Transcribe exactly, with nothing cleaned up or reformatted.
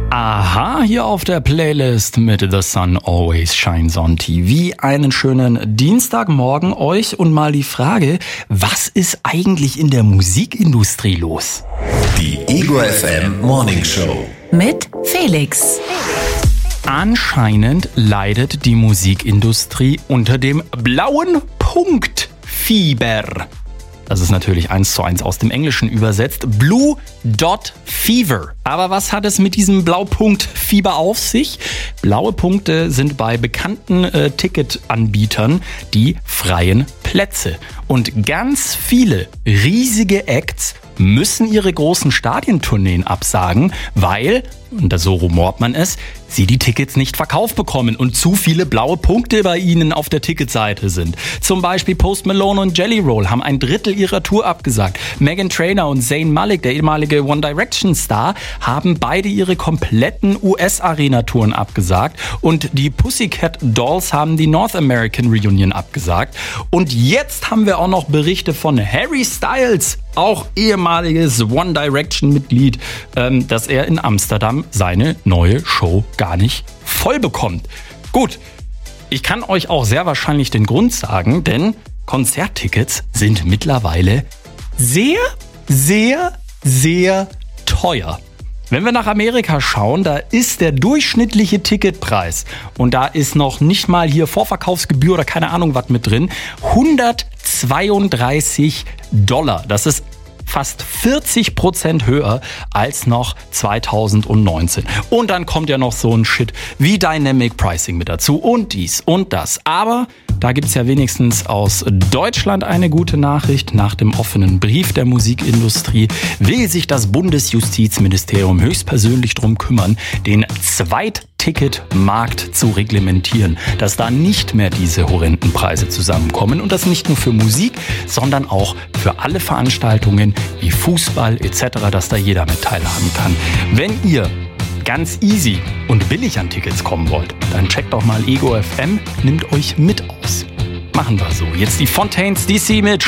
Aha, hier auf der Playlist mit The Sun Always Shines on T V. Einen schönen Dienstagmorgen euch und mal die Frage, was ist eigentlich in der Musikindustrie los? Die Ego F M Morning Show mit Felix. Anscheinend leidet die Musikindustrie unter dem blauen Punkt-Fieber. Das ist natürlich eins zu eins aus dem Englischen übersetzt. Blue Dot Fever. Aber was hat es mit diesem Blaupunkt-Fieber auf sich? Blaue Punkte sind bei bekannten äh, Ticketanbietern die freien Plätze. Und ganz viele riesige Acts müssen ihre großen Stadientourneen absagen, weil, und so rumort man es, sie die Tickets nicht verkauft bekommen und zu viele blaue Punkte bei ihnen auf der Ticketseite sind. Zum Beispiel Post Malone und Jelly Roll haben ein Drittel ihrer Tour abgesagt. Meghan Trainor und Zayn Malik, der ehemalige One Direction Star, haben beide ihre kompletten U S-Arena-Touren abgesagt und die Pussycat Dolls haben die North American Reunion abgesagt. Und jetzt haben wir auch noch Berichte von Harry Styles, auch ehemaliges One Direction-Mitglied, ähm, dass er in Amsterdam seine neue Show gar nicht voll bekommt. Gut, ich kann euch auch sehr wahrscheinlich den Grund sagen, denn Konzerttickets sind mittlerweile sehr, sehr, sehr teuer. Wenn wir nach Amerika schauen, da ist der durchschnittliche Ticketpreis, und da ist noch nicht mal hier Vorverkaufsgebühr oder keine Ahnung was mit drin, hundertzweiunddreißig Dollar. Das ist fast vierzig Prozent höher als noch zweitausendneunzehn. Und dann kommt ja noch so ein Shit wie Dynamic Pricing mit dazu und dies und das. Aber da gibt's ja wenigstens aus Deutschland eine gute Nachricht. Nach dem offenen Brief der Musikindustrie will sich das Bundesjustizministerium höchstpersönlich drum kümmern, den Zweitticketmarkt zu reglementieren, dass da nicht mehr diese horrenden Preise zusammenkommen und das nicht nur für Musik, sondern auch für alle Veranstaltungen wie Fußball et cetera, dass da jeder mit teilhaben kann. Wenn ihr ganz easy und billig an Tickets kommen wollt, dann checkt doch mal Ego F M, nimmt euch mit aus. Machen wir so. Jetzt die Fontaines D C mit